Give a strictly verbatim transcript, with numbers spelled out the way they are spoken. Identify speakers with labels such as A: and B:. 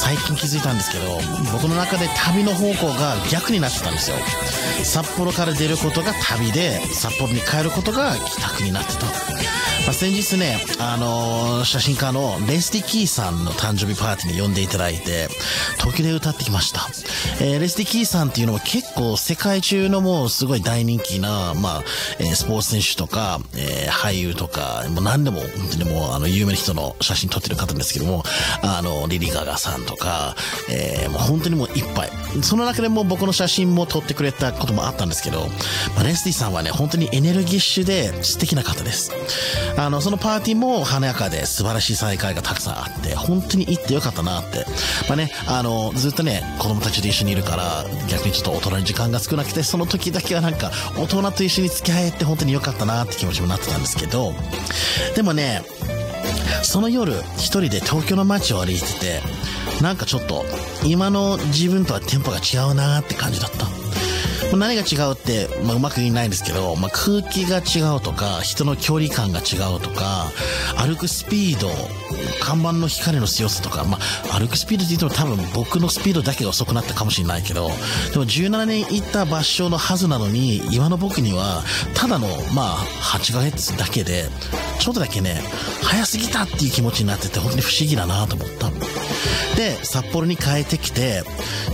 A: 最近気づいたんですけど、僕の中で旅の方向が逆になってたんですよ。札幌から出ることが旅で、札幌に帰ることが帰宅になってた。まあ、先日ね、あのー、写真家のレスティ・キーさんの誕生日パーティーに呼んでいただいて、東京で歌ってきました。えー、レスティ・キーさんっていうのは結構世界中のもうすごい大人気な、まあ、えー、スポーツ選手とか、えー、俳優とか、もう何でも、本当にもう、あの、有名な人の写真撮ってる方ですけども、あの、リリー・ガガさんとか、えー、もう本当にもういっぱい。その中でも僕の写真も撮ってくれたこともあったんですけど、まあ、レスティさんはね、本当にエネルギッシュで素敵な方です。あの、そのパーティーも華やかで素晴らしい再会がたくさんあって、本当に行ってよかったなって。まあね、あの、ずっとね、子供たちと一緒にいるから、逆にちょっと大人の時間が少なくて、その時だけはなんか、大人と一緒に付き合えて本当によかったなって気持ちもなってたんですけど、でもね、その夜、一人で東京の街を歩いてて、なんかちょっと、今の自分とはテンポが違うなって感じだった。何が違うって、まあ、うまく言えないんですけど、まあ、空気が違うとか、人の距離感が違うとか、歩くスピード、看板の光の強さとか、まあ、歩くスピードって言っても多分僕のスピードだけが遅くなったかもしれないけど、でもじゅうななねん行った場所のはずなのに、今の僕には、ただの、まあ、はちかげつだけで、ちょっとだけね、早すぎたっていう気持ちになってて、本当に不思議だなと思った。で、札幌に帰ってきて、